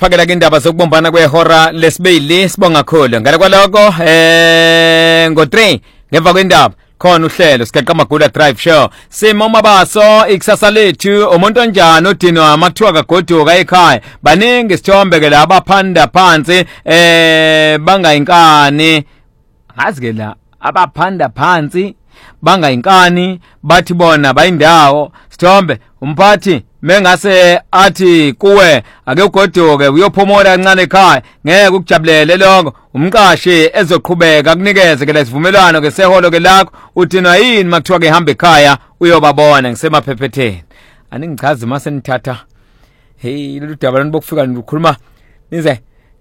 siyaphakela ke indaba zokubombana kwehora lesibili sibonga kakhulu ngale kwaloko ngo3 ngemva kwendaba khona uhlelo sigaqa Magula Drive Show Simo Mabaso ikusasa lethu umuntu onjani udinwa amathuwa kagoduka ekhaya baningi sithombe ke laba phanda phansi bangayinkani ngazi ke la abaphanda phansi bangayinkani bathi bona bayindawo sithombe umphathi mengase athi kuwe ake ugoduke uyophomola kancane ekhaya ngeke ukujabulele lokho umqashi ezoqhubeka kunikeze ke lesivumelwano ke seholo ke lakho uthina yini makuthiwa ke hamba ekhaya uyobabona ngisemaphephetheni aningichazi mase nithatha hey lolu daba lonibokufika nikhuluma nize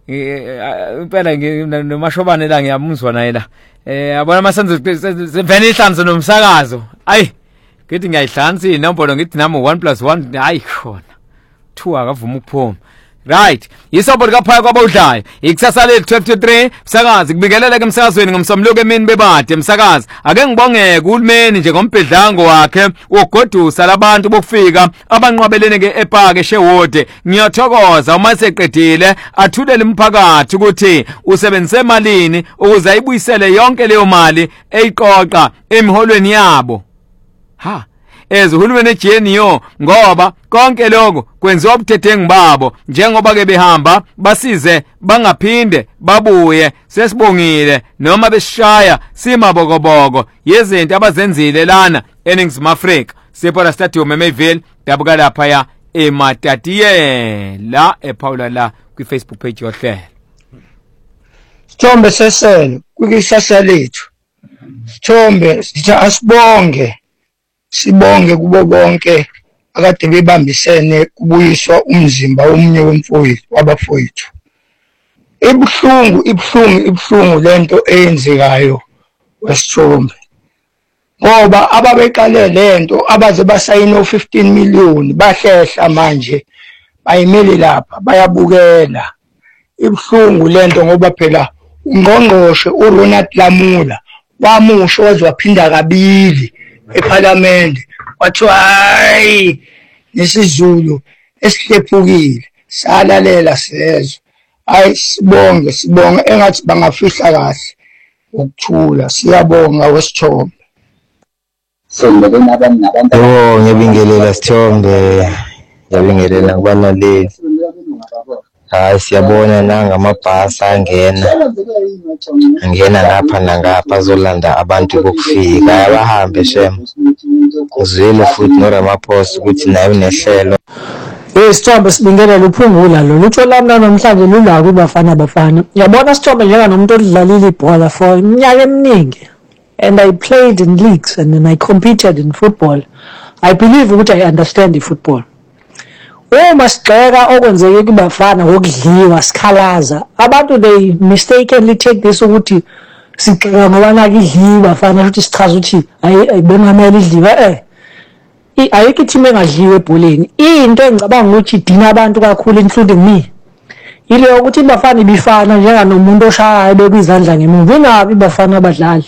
impela nomashobane la ngiyamuzwa naye la yabona masenze vele ihlanzo nomsakazo ayi ngithi ngiyayihlanza inombolo ngithi nami 1+1 hayi khona 2 akavuma ukuphuma right yisobho likaphaya kwabodlayo ikusasa lethu 23 msakazi kubikelela ke emsakazweni ngomsomluko emini bebade emsakazi ake ngibongeke uhulumeni njengombhedlango wakhe wogodusa labantu bokufika abanqwabelene ke ePark eShewode ngiyathokoza uma seqedile athulele umphakathi ukuthi usebenzise malini ukuze ayibuyisele yonke leyo mali eyiqoqa emiholweni yabo ha uhulumeni eGNU ngoba konke lokho kwenziwa ubuthedengu babo njengoba ke behamba basize bangaphinde babuye sesibongile noma besishaya simabokoboko yezinto abazenzile lana eNingizimu Afrika Siphola Stadium eMayville dabuka lapha ya eMatatiye la ePaula la kwi Facebook page yohlelo Sithombe sesele kwikusasa lethu Sithombe sithi asibonge sibonge kubo bonke akade bebambisene kubuyiswa umzimba omunye wemfowethu wabafowethu ibhlungu lento eyenzekayo wesithombe ngoba ababeqale lento abaze basayina 15 million bahlehla manje bayimeli lapha bayabukela ibhlungu lento ngoba phela ungqongqoshe uRonald Lamula wamusho wazwaphinda kabili eParliament wathiwa hayi nesizulu esihlephukile salalela sezwe hayi sibonge engathi bangafihla kahle ukuthula siyabonga wesithombe ngiyabingelela Sithombe ngiyabingelela kubalaleli hayi siyabona nangamabhasi angena lapha nangapha azolanda abantu bokufika abahambe shem uzwile futhi noRamaphosa ukuthi naye unehlelo Sithombe sibingelela uphungula lo lutsho lami namhlanje lula kubafana yabona Sithombe njenganomuntu odlalela ibhola for iminyaka eminingi and I played in leagues and then I competed in football I believe ukuthi I understand football uma sigxeka okwenzeke kubafana ngokudliwa sikhalaza abantu they mistakenly take this ukuthi sigxeka ngoba naki idliwa bafana futhi sichaza ukuthi ayibengamela idliwa ayikho team engadliwe ebholeni into engicabanga ukuthi idina abantu kakhulu including me ile ukuthi bafana ibifana njenganomuntu oshaya bekwizandla ngemuva ingabi bafana abadlali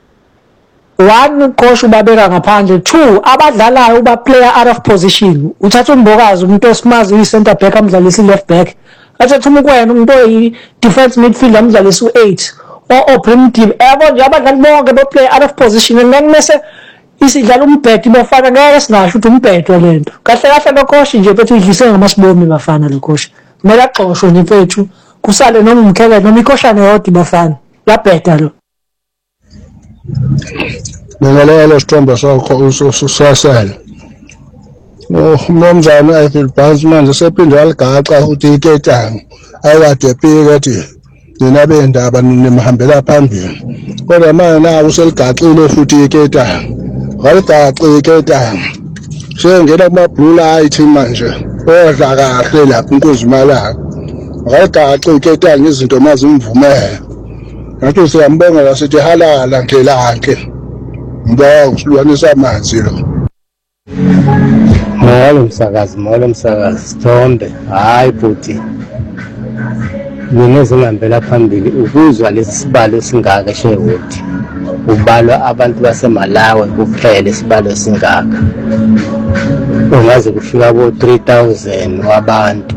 1 coach ubabeka ngaphandle 2 abadlalayo uba player out of position uthatha umbokazi umuntu osimazi uyi center back amdlalisa left back athatha umkwena umuntu oyi defense midfielder amdlalisa u8 o primitive yabo nje abadlali bonke be play out of position ngeke isidlala umbhedo bafana ngeke singasho ukuthi umbhedo lento kahle lo coach nje bethu idlise ngamasibomi bafana lo coach kumele axoshwe nje mfethu kusale noma umkheke noma ikoshane yodwa bafana labheda lo Ngalelo Sithombe sakho usasela umnomzana ayifil bansi manje sephinde aligaxa ukuthi iketanga ayikade ephika ethi nina bendaba nimhambela phambili kodwa manje nawo useligaxile futhi iketanga waligaxa iketanga sengena kuma-blue light manje odla kahle lapha inkuzimalayo waligaxa iketanga izinto mazimvumele ngathi siyambongela sithi halala ngelanke Mbongo silwanisa amanzi lo. Molo msakazi Sithombe hayi futhi mina zingihambela phambili ukuzwa lesibalo singaka eShewode ubalwa abantu baseMalawi kuphela isibalo singaka ungaze kufika bo 3000 wabantu